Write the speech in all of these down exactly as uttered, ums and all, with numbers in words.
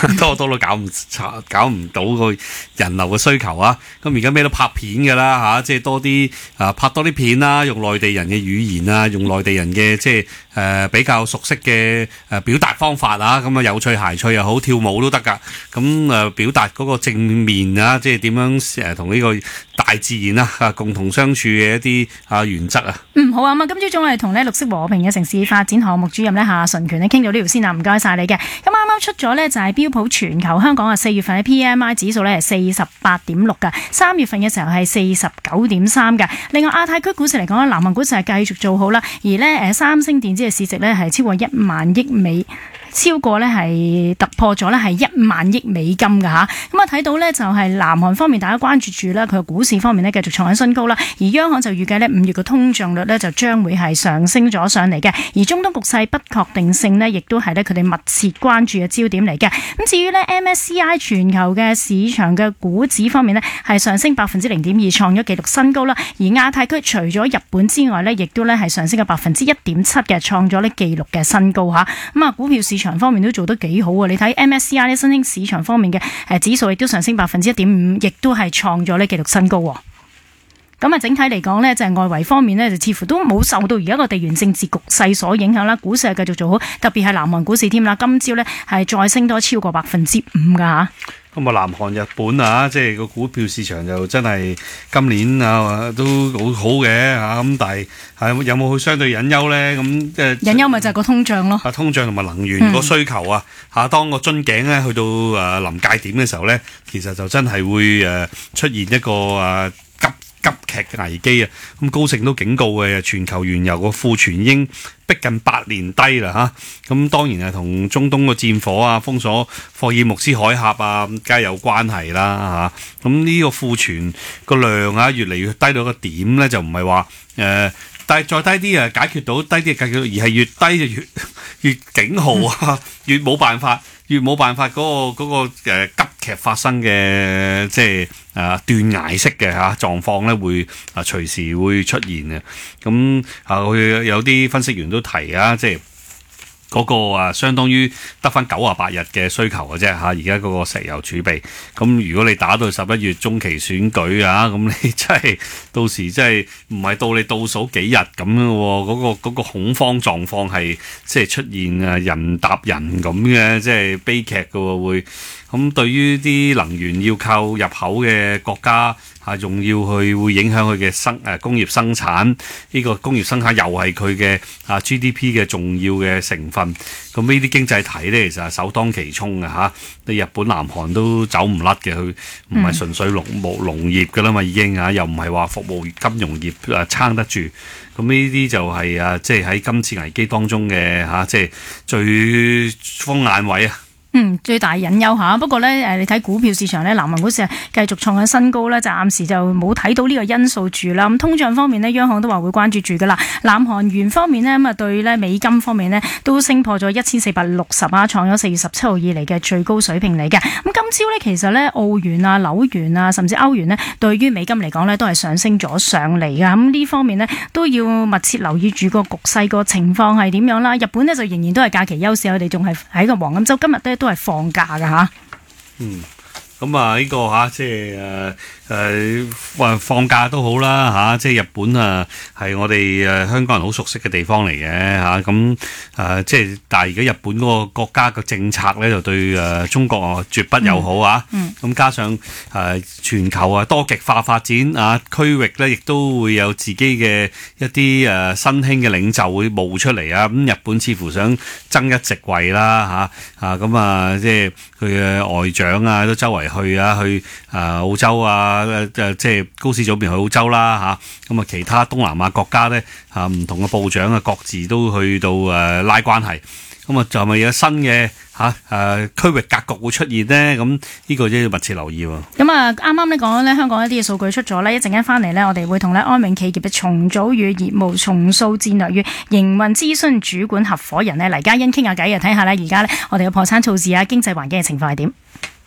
多多都搞唔搞唔到個人流嘅需求啊。咁而家咩都拍片㗎啦嚇，即係多啲啊拍多啲片啦，用內地人嘅語言啊，用內地人嘅即係誒比較熟悉嘅誒表達方法啊，咁啊有趣諧趣又好，跳舞都得㗎。咁誒表達嗰個正面啊，即係點樣誒同呢個大自然啊共同相處嘅一啲啊原則啊。 嗯，好啊，咁今朝早我哋同咧綠色和平嘅城市發展項目主任咧夏順權咧傾到呢條先啊，唔該晒你嘅。咁啱啱出咗呢，就係標普全球香港啊四月份嘅 P M I 指數咧係四十八點六㗎，三月份嘅時候係四十九點三㗎。另外亞太區股市嚟講，南韓股市係繼續做好啦，而呢誒三星電子嘅市值咧係超過一萬億美。超過呢係突破咗呢係一萬億美金㗎吓，咁啊睇到呢就係南韓方面大家關注住啦，佢嘅股市方面呢繼續創緊新高啦，而央行就預計呢五月嘅通脹率呢就將會係上升咗上嚟嘅，而中東局勢不確定性呢亦都係呢佢哋密切關注嘅焦點嚟嘅。咁至於呢 M S C I 全球嘅市場嘅股指方面呢係上升百分之零點二，創咗紀錄新高啦，而亞太區除咗日本之外呢亦都呢係上升嘅百分之一點七嘅，創咗呢紀錄嘅新高吓。咁啊股票市場場方面都做得幾好啊！你睇 M S C I 呢新興市場方面嘅誒指數亦都上升百分之一點五，亦都係創咗呢紀錄新高。咁啊，整體嚟講呢，就係外圍方面呢，就似乎都冇受到而家個地緣政治局勢所影響啦。股市係繼續做好，特別係南韓股市添啦。今朝呢係再升多超過百分之五噶吓。 咁啊，南韓、日本啊，即係個股票市場就真係今年啊都好好嘅嚇。咁但係係有冇去相對隱憂咧？咁即係隱憂咪就係個通脹咯。 啊，通脹同埋能源個需求啊嚇，當個樽頸咧去到誒臨界點嘅時候咧，其實就真係會誒出現一個誒急急劇嘅危機啊！咁高盛都警告嘅，全球原油個庫存已經逼近八年低啦嚇。咁當然係同中東個戰火啊、封鎖霍爾木茲海峽啊，梗係有關係啦嚇。咁呢個庫存個量啊，越嚟越低到一個點咧，就唔係話誒，但係再低啲啊，解決到低啲嘅解決到，而係越低就越越警號啊，越冇辦法。越冇辦法嗰、嗰個嗰、嗰個誒急劇發生嘅即係誒斷崖式嘅嚇狀況咧，會啊隨時會出現嘅。咁啊，佢有啲分析員都提啊，即係嗰個啊，相當於得翻九啊八日嘅需求嘅啫嚇。而家嗰個石油儲備，咁如果你打到十一月中期選舉啊，咁你真係到時真係唔係到你倒數幾日咁嘅喎，嗰個嗰個恐慌狀況係即係出現啊人搭人咁嘅，即係悲劇嘅喎會。咁對於啲能源要靠入口嘅國家嚇，仲要去會影響佢嘅生誒工業生產，呢個工業生產又係佢嘅啊 G D P 嘅重要嘅成分。咁呢啲經濟體咧，其實係首當其衝嘅嚇。你日本、南韓都走唔甩嘅，佢唔係純粹農務農業嘅啦嘛，已經嚇，又唔係話服務金融業誒撐得住。咁呢啲就係啊，即係喺今次危機當中嘅嚇，即係最風眼位啊！ 嗯，最大隱憂嚇。不過呢，誒你睇股票市場呢，南韓股市係繼續創緊新高呢，暫時就冇睇到呢個因素住啦。咁通脹方面呢，央行都話會關注住噶啦。南韓元方面呢，咁啊對呢美金方面呢，都升破咗一千四百六十啊，創咗四月十七號以嚟嘅最高水平嚟嘅。咁今朝呢，其實呢，澳元啊、紐元啊，甚至歐元呢，對於美金嚟講呢，都係上升咗上嚟㗎。咁呢方面呢，都要密切留意住個局勢個情況係點樣啦。日本呢，就仍然都係假期休市，我哋仲係喺個黃金週，今日呢，都係放假噶吓。 嗯，咁啊呢個吓即係誒誒話放假都好啦吓，即係日本啊係我哋誒香港人好熟悉嘅地方嚟嘅吓，咁誒即係但係而家日本嗰個國家嘅政策咧就對誒中國啊絕不友好啊。嗯。咁、嗯、加上誒全球啊多極化發展啊，區域咧亦都會有自己嘅一啲誒新興嘅領袖會冒出嚟啊。咁日本似乎想爭一席位啦吓啊，咁啊即係佢嘅外長啊都周圍去啊，去啊澳洲啊。啊誒即係高市早邊去澳洲啦嚇，咁啊其他東南亞國家咧嚇唔同嘅部長啊各自都去到誒、呃、拉關係，咁啊就係咪有新嘅嚇誒區域格局會出現呢？咁呢個都要密切留意喎。 咁啊啱啱咧講咧香港一啲嘅數據出咗咧，一陣間翻嚟咧，我哋會同咧安永企業嘅重組與業務重塑戰略與營運諮詢主管合夥人咧黎嘉欣傾下偈啊，睇下咧而家咧我哋嘅破產措施啊經濟環境嘅情況係點。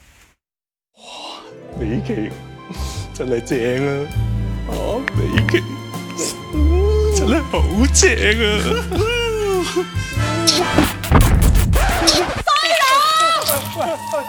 哇！美琪真係正啊！啊，美琪真係好正啊！